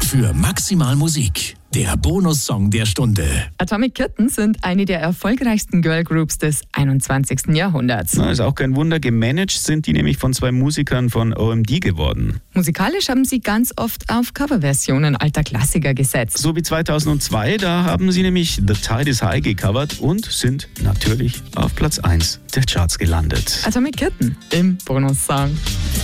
für Maximal Musik. Der Bonussong der Stunde. Atomic Kitten sind eine der erfolgreichsten Girlgroups des 21. Jahrhunderts. Na, ist auch kein Wunder, gemanagt sind die nämlich von zwei Musikern von OMD geworden. Musikalisch haben sie ganz oft auf Coverversionen alter Klassiker gesetzt. So wie 2002, da haben sie nämlich The Tide is High gecovert und sind natürlich auf Platz 1 der Charts gelandet. Atomic Kitten im Bonussong.